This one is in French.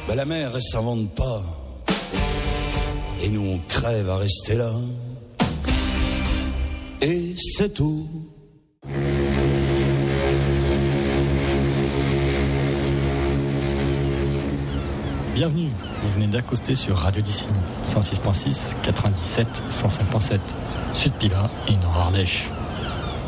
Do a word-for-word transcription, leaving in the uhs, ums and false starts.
bah la mer elle s'invente pas. Et nous on crève à rester là. Et c'est tout. Bienvenue, vous venez d'accoster sur Radio Dicine, cent six virgule six, quatre-vingt-dix-sept, cent cinq virgule sept, Sud Pilat et Nord Ardèche.